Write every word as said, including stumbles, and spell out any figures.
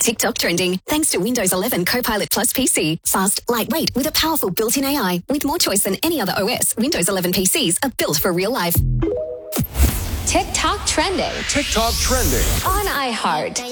TikTok trending thanks to Windows eleven Copilot Plus P C. Fast, lightweight with a powerful built-in A I. With more choice than any other O S, Windows eleven P Cs are built for real life. TikTok trending. TikTok trending. On iHeart.